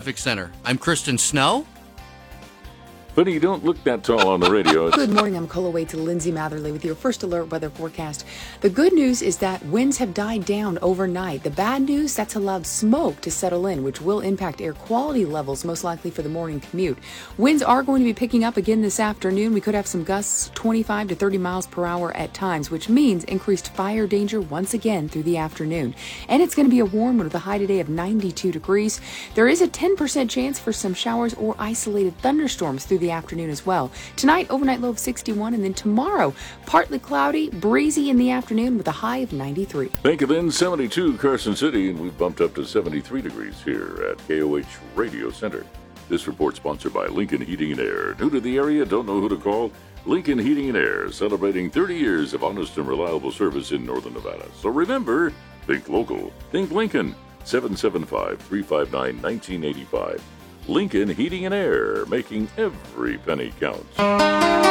Traffic Center. I'm Kristen Snow. Funny, you don't look that tall on the radio. Good morning. I'm Cola Wade to Lindsay Matherly with your first alert weather forecast. The good news is that winds have died down overnight. The bad news, that's allowed smoke to settle in, which will impact air quality levels, most likely for the morning commute. Winds are going to be picking up again this afternoon. We could have some gusts 25 to 30 miles per hour at times, which means increased fire danger once again through the afternoon. And it's going to be a warm one with a high today of 92 degrees. There is a 10% chance for some showers or isolated thunderstorms through the afternoon as well. Tonight, overnight low of 61, and then tomorrow, partly cloudy, breezy in the afternoon with a high of 93. Thank you, then. 72 Carson City, and we've bumped up to 73 degrees here at KOH Radio Center. This report sponsored by Lincoln Heating and Air. New to the area, don't know who to call? Lincoln Heating and Air, celebrating 30 years of honest and reliable service in Northern Nevada. So remember, think local, think Lincoln. 775-359-1985. Lincoln Heating and Air, making every penny count.